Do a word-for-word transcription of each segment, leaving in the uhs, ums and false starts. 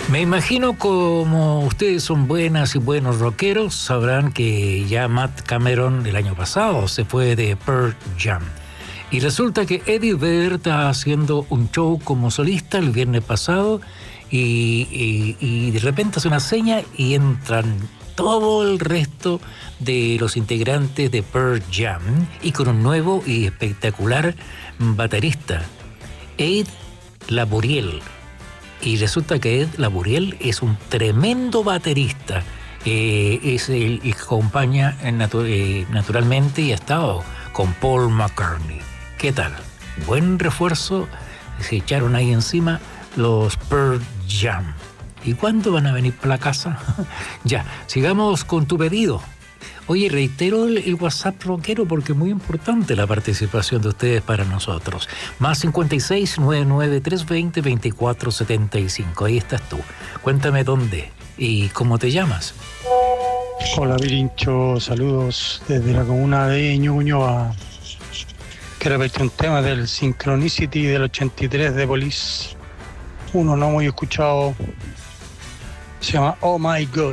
Me imagino como ustedes son buenas y buenos rockeros, sabrán que ya Matt Cameron el año pasado se fue de Pearl Jam. Y resulta que Eddie Vedder está haciendo un show como solista el viernes pasado y, y, y de repente hace una seña y entran todo el resto de los integrantes de Pearl Jam y con un nuevo y espectacular baterista, Ed Laboriel. Y resulta que Ed Laboriel es un tremendo baterista. Eh, es el que acompaña natu- eh, naturalmente y ha estado con Paul McCartney. ¿Qué tal? Buen refuerzo. Se echaron ahí encima los Pearl Jam. ¿Y cuándo van a venir para la casa? Ya, sigamos con tu pedido. Oye, reitero el, el WhatsApp rockero porque es muy importante la participación de ustedes para nosotros. Más cincuenta y seis, noventa y nueve, trescientos veinte, veinticuatro setenta y cinco. Ahí estás tú. Cuéntame dónde y cómo te llamas. Hola, Virincho. Saludos desde la comuna de Ñuñoa. Quiero pedirte un tema del Synchronicity del ochenta y tres de Police. Uno no muy escuchado. Se llama Oh My God.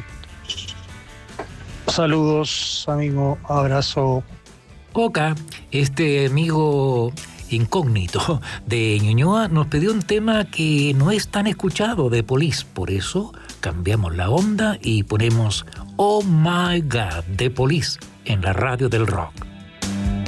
Saludos, amigo, abrazo. Oca, este amigo incógnito de Ñuñoa nos pidió un tema que no es tan escuchado de Police, por eso cambiamos la onda y ponemos Oh My God de Police en la radio del rock.